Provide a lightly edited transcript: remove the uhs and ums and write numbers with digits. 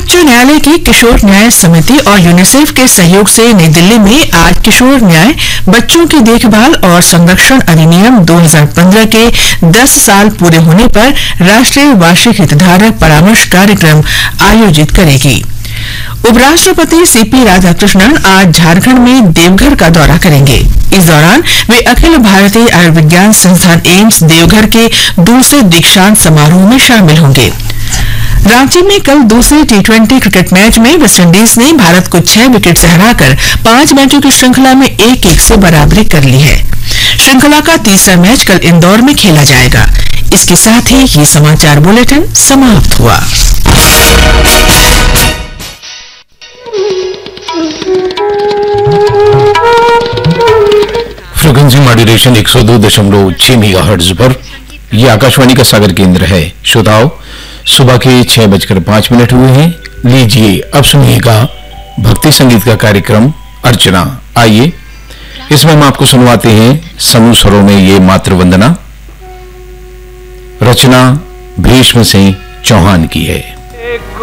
उच्च न्यायालय की किशोर न्याय समिति और यूनिसेफ के सहयोग से नई दिल्ली में आज किशोर न्याय, बच्चों की देखभाल और संरक्षण अधिनियम 2015 के 10 साल पूरे होने पर राष्ट्रीय वार्षिक हितधारक परामर्श कार्यक्रम आयोजित करेगी। उपराष्ट्रपति सीपी राधाकृष्णन आज झारखंड में देवघर का दौरा करेंगे। इस दौरान वे अखिल भारतीय आयुर्विज्ञान संस्थान एम्स देवघर के दूसरे दीक्षांत समारोह में शामिल होंगे। रांची में कल दूसरे टी20 क्रिकेट मैच में वेस्टइंडीज ने भारत को 6 विकेट से हराकर 5 मैचों की श्रृंखला में 1-1 से बराबरी कर ली है। श्रृंखला का तीसरा मैच कल इंदौर में खेला जाएगा। इसके साथ ही ये समाचार बुलेटिन समाप्त हुआ। फ्रीक्वेंसी मॉड्यूलेशन 102.6 मेगाहर्ट्ज पर यह आकाशवाणी का सागर केंद्र है। श्रोताओं, सुबह के 6:05 हुए हैं। लीजिए अब सुनिएगा भक्ति संगीत का कार्यक्रम अर्चना। आइए इसमें हम आपको सुनवाते हैं समूह स्वरों में ये मातृ वंदना। रचना भीष्म सिंह चौहान की है।